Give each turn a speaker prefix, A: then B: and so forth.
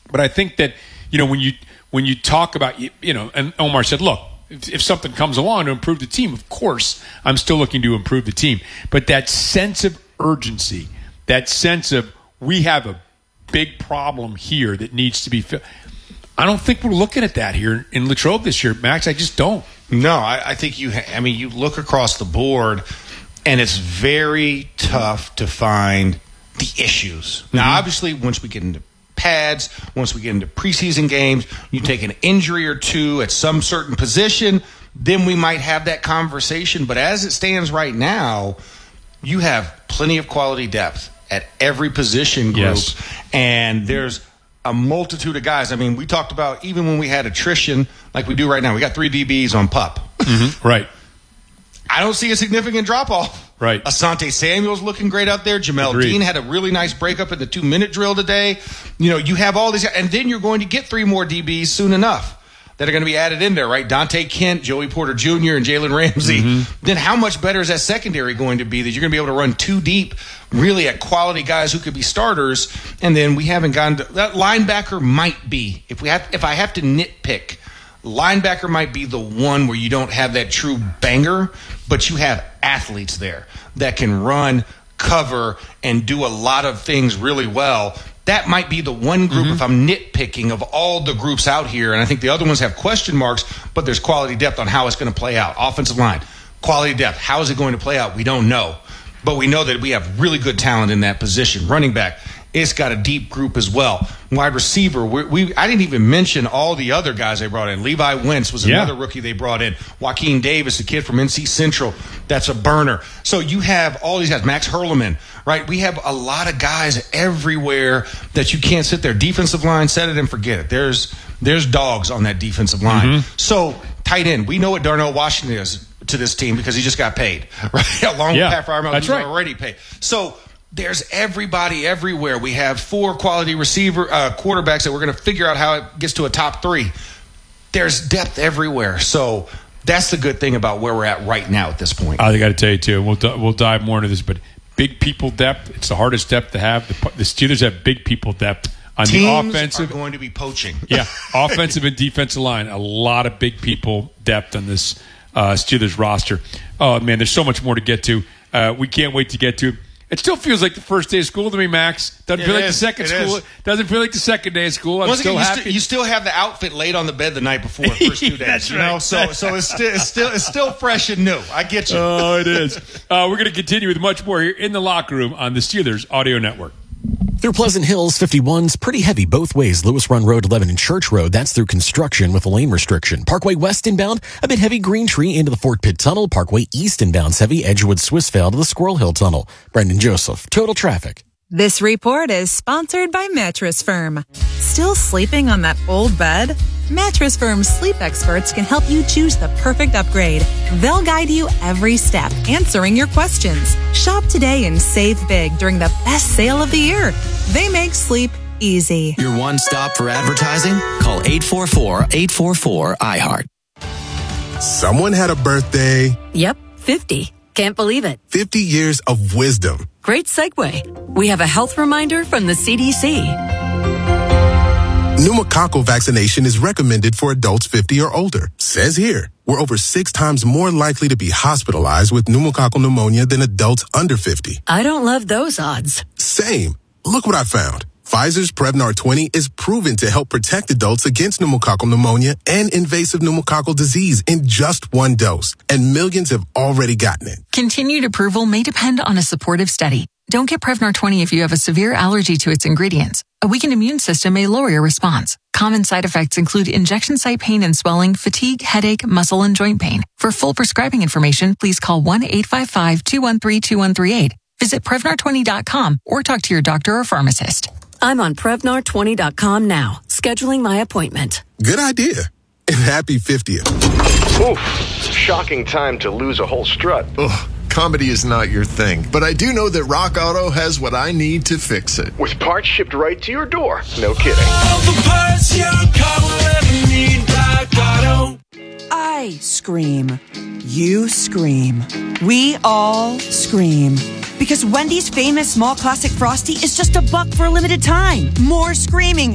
A: But I think that, when you talk about, and Omar said, look, if something comes along to improve the team, of course, I'm still looking to improve the team. But that sense of urgency, that sense of we have a big problem here that needs to be fixed. I don't think we're looking at that here in Latrobe this year, Max. I just don't.
B: No, I think you look across the board, and it's very tough to find the issues. Now, obviously, once we get into pads, once we get into preseason games, you take an injury or two at some certain position, then we might have that conversation. But as it stands right now, you have plenty of quality depth at every position group.
A: Yes.
B: And there's a multitude of guys. I mean, we talked about even when we had attrition like we do right now, we got 3 DBs on PUP.
A: Right.
B: I don't see a significant drop-off.
A: Right.
B: Asante Samuel's looking great out there. Jamel
A: Agreed.
B: Dean had a really nice breakup in the 2-minute drill today. You have all these, and then you're going to get 3 more DBs soon enough that are going to be added in there, right? Dante Kent, Joey Porter Jr., and Jalen Ramsey. Then how much better is that secondary going to be that you're going to be able to run 2 deep, really at quality guys who could be starters? And then we haven't gotten to that. Linebacker might be, if I have to nitpick, linebacker might be the one where you don't have that true banger, but you have athletes there that can run, cover, and do a lot of things really well. That might be the one group, if I'm nitpicking, of all the groups out here. And I think the other ones have question marks, but there's quality depth on how it's going to play out. Offensive line, quality depth. How is it going to play out? We don't know. But we know that we have really good talent in that position. Running back, it's got a deep group as well. Wide receiver, I didn't even mention all the other guys they brought in. Levi Wentz was another rookie they brought in. Joaquin Davis, a kid from NC Central, that's a burner. So you have all these guys. Max Hurleman, right? We have a lot of guys everywhere that you can't sit there. Defensive line, set it and forget it. There's dogs on that defensive line. So tight end, we know what Darnell Washington is to this team because he just got paid, right? Along with Pat Freiermuth, who's already paid. So there's everybody everywhere. We have 4 quality quarterbacks that we're going to figure out how it gets to a top 3. There's depth everywhere. So that's the good thing about where we're at right now at this point.
A: I got to tell you, too, we'll dive more into this, but big people depth, it's the hardest depth to have. The Steelers have big people depth on
B: Teams
A: the offensive.
B: Are going to be poaching.
A: Offensive and defensive line, a lot of big people depth on this Steelers roster. Oh, man, there's so much more to get to. We can't wait to get to it. It still feels like the first day of school to me, Max. Doesn't feel like the second school. Doesn't feel like the second day of school. I'm still happy.
B: You still have the outfit laid on the bed the night before, the first 2 days.
A: That's right.
B: So it's still fresh and new. I get you.
A: Oh, it is. We're going to continue with much more here in the locker room on the Steelers Audio Network.
C: Through Pleasant Hills, 51's pretty heavy both ways. Lewis Run Road, 11 and Church Road, that's through construction with a lane restriction. Parkway West inbound, a bit heavy. Green Tree into the Fort Pitt Tunnel. Parkway East inbound's heavy. Edgewood Swissvale to the Squirrel Hill Tunnel. Brendan Joseph, Total Traffic.
D: This report is sponsored by Mattress Firm. Still sleeping on that old bed? Mattress Firm's sleep experts can help you choose the perfect upgrade. They'll guide you every step, answering your questions. Shop today and save big during the best sale of the year. They make sleep easy.
E: Your one stop for advertising? Call 844-844-iHeart.
F: Someone had a birthday.
G: Yep, 50. Can't believe it.
F: 50 years of wisdom.
G: Great segue. We have a health reminder from the CDC.
F: Pneumococcal vaccination is recommended for adults 50 or older. Says here, we're over 6 times more likely to be hospitalized with pneumococcal pneumonia than adults under 50.
G: I don't love those odds.
F: Same. Look what I found. Pfizer's Prevnar 20 is proven to help protect adults against pneumococcal pneumonia and invasive pneumococcal disease in just 1 dose, and millions have already gotten it.
H: Continued approval may depend on a supportive study. Don't get Prevnar 20 if you have a severe allergy to its ingredients. A weakened immune system may lower your response. Common side effects include injection site pain and swelling, fatigue, headache, muscle, and joint pain. For full prescribing information, please call 1-855-213-2138. Visit Prevnar20.com or talk to your doctor or pharmacist.
G: I'm on Prevnar20.com now, scheduling my appointment.
F: Good idea. And happy 50th.
I: Oof, it's a shocking time to lose a whole strut.
J: Ugh, comedy is not your thing, but I do know that Rock Auto has what I need to fix it.
I: With parts shipped right to your door. No kidding.
K: All the parts your car will ever need, Rock Auto.
L: I scream. You scream. We all scream. Because Wendy's famous small classic Frosty is just $1 for a limited time. More screaming,